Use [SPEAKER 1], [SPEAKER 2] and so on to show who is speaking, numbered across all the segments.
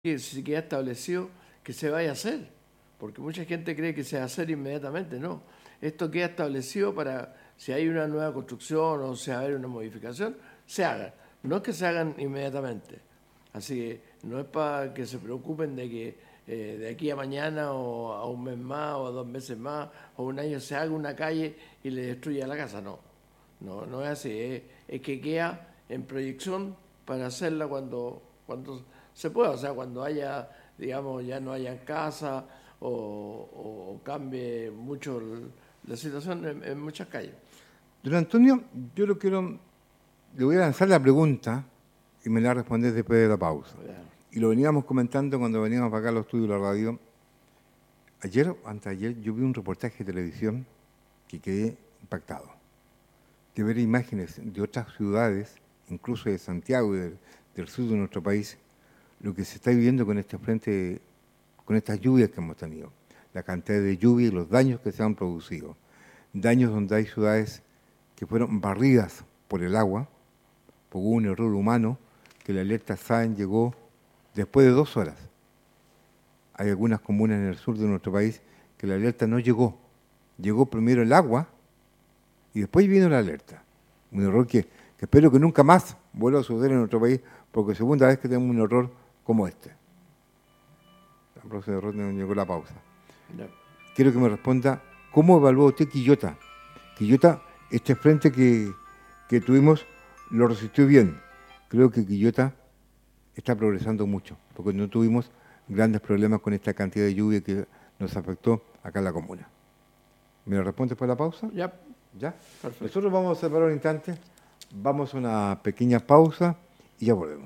[SPEAKER 1] que si queda establecido que se vaya a hacer, porque mucha gente cree que se va a hacer inmediatamente. No, esto queda establecido para si hay una nueva construcción o se va a haber una modificación, se haga, no es que se hagan inmediatamente. Así que no es para que se preocupen de que de aquí a mañana o a un mes más o a 2 meses más o un año se haga una calle y le destruya la casa. No es así, es que queda en proyección para hacerla cuando se pueda, o sea, cuando haya, digamos, ya no haya casa o cambie mucho la situación en muchas calles.
[SPEAKER 2] Don Antonio, yo le voy a lanzar la pregunta y me la va a responder después de la pausa. Y lo veníamos comentando cuando veníamos para acá a los estudios de la radio. Ayer o anteayer yo vi un reportaje de televisión que quedé impactado. De ver imágenes de otras ciudades, incluso de Santiago y del sur de nuestro país, lo que se está viviendo con este frente, con estas lluvias que hemos tenido. La cantidad de lluvia y los daños que se han producido. Daños donde hay ciudades que fueron barridas por el agua, por un error humano, que la alerta SAEN llegó después de 2 horas. Hay algunas comunas en el sur de nuestro país que la alerta no llegó. Llegó primero el agua y después vino la alerta. Un error que espero que nunca más vuelva a suceder en nuestro país, porque es segunda vez que tenemos un error como este. A propósito de error, no llegó la pausa. No. Quiero que me responda, ¿cómo evaluó usted Quillota? Quillota, este frente que tuvimos, lo resistió bien. Creo que Quillota está progresando mucho, porque no tuvimos grandes problemas con esta cantidad de lluvia que nos afectó acá en la comuna. ¿Me lo responde después de la pausa?
[SPEAKER 1] Ya.
[SPEAKER 2] ¿Ya? Perfecto. Nosotros vamos a separar un instante, vamos a una pequeña pausa y ya volvemos.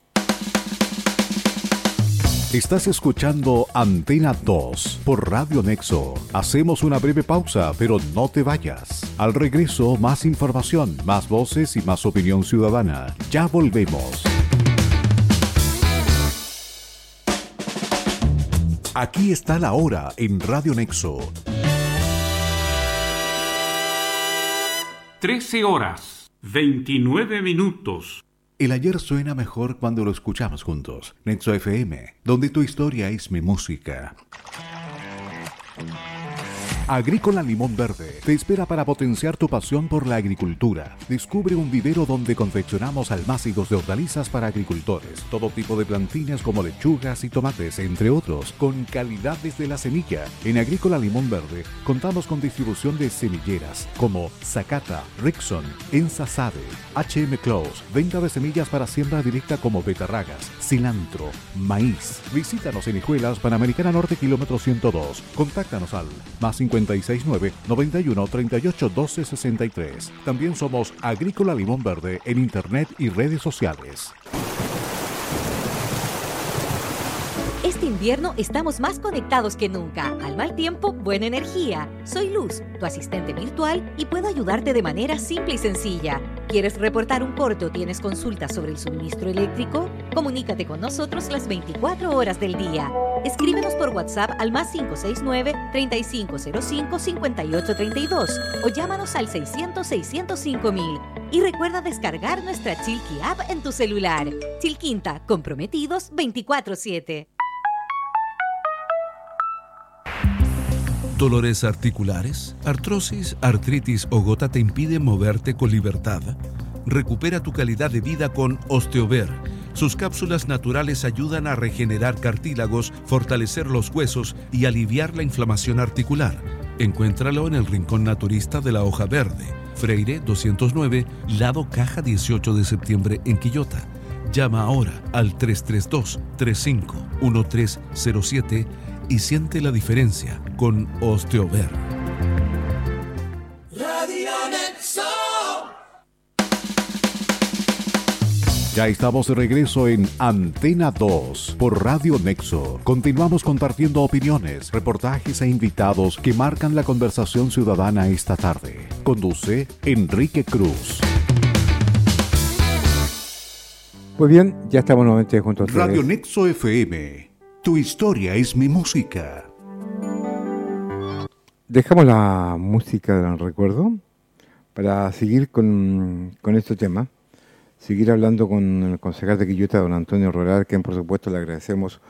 [SPEAKER 3] Estás escuchando Antena 2 por Radio Nexo. Hacemos una breve pausa, pero no te vayas. Al regreso, más información, más voces y más opinión ciudadana. Ya volvemos. Aquí está la hora en Radio Nexo.
[SPEAKER 4] 13 horas, 29 minutos.
[SPEAKER 3] El ayer suena mejor cuando lo escuchamos juntos. Nexo FM, donde tu historia es mi música. Agrícola Limón Verde te espera para potenciar tu pasión por la agricultura. Descubre un vivero donde confeccionamos almácigos de hortalizas para agricultores, todo tipo de plantines como lechugas y tomates, entre otros, con calidad desde la semilla. En Agrícola Limón Verde contamos con distribución de semilleras como Zacata, Rickson, Ensa Sade, HM Close, venta de semillas para siembra directa como betarragas, cilantro, maíz. Visítanos en Hijuelas, Panamericana Norte, kilómetro 102. Contáctanos al +569 91 38 12 63. También somos Agrícola Limón Verde en internet y redes sociales.
[SPEAKER 5] Este invierno estamos más conectados que nunca. Al mal tiempo, buena energía. Soy Luz, tu asistente virtual, y puedo ayudarte de manera simple y sencilla. ¿Quieres reportar un corte o tienes consultas sobre el suministro eléctrico? Comunícate con nosotros las 24 horas del día. Escríbenos por WhatsApp al +569-3505-5832 o llámanos al 600-605-000. Y recuerda descargar nuestra Chilqui App en tu celular. Chilquinta, comprometidos 24/7.
[SPEAKER 6] ¿Dolores articulares? ¿Artrosis, artritis o gota te impide moverte con libertad? Recupera tu calidad de vida con Osteover. Sus cápsulas naturales ayudan a regenerar cartílagos, fortalecer los huesos y aliviar la inflamación articular. Encuéntralo en el Rincón Naturista de la Hoja Verde, Freire 209, lado Caja 18 de septiembre en Quillota. Llama ahora al 332-35-1307 y siente la diferencia con Osteover.
[SPEAKER 7] Radio Nexo.
[SPEAKER 3] Ya estamos de regreso en Antena 2 por Radio Nexo. Continuamos compartiendo opiniones, reportajes e invitados que marcan la conversación ciudadana esta tarde. Conduce Enrique Cruz.
[SPEAKER 2] Muy bien, ya estamos nuevamente juntos a ustedes.
[SPEAKER 3] Radio Nexo FM. Tu historia es mi música.
[SPEAKER 2] Dejamos la música del recuerdo para seguir con este tema. seguir hablando con el concejal de Quillota, don Antonio Rolar, quien por supuesto le agradecemos